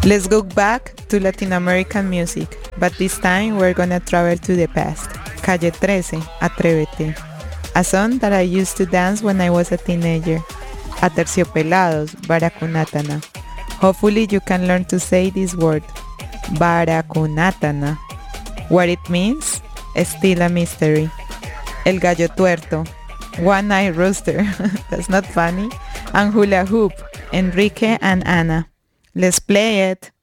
Let's go back to Latin American music, but this time we're gonna travel to the past. Calle 13, Atrévete. A song that I used to dance when I was a teenager. Aterciopelados, Baracunatana. Hopefully you can learn to say this word. Baracunatana. What it means? Still a mystery. El Gallo Tuerto. One-eyed rooster. That's not funny. And hula hoop. Enrique and Ana. Let's play it.